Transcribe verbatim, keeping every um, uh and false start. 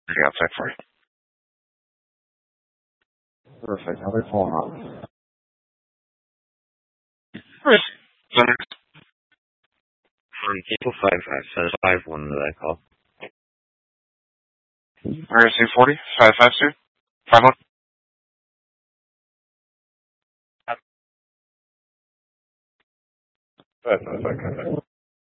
Ready outside for you. Perfect. How are they pulling up? Chris. Center. From People five five says five one that I call. R S A forty, five five two, five one. That's not that kind of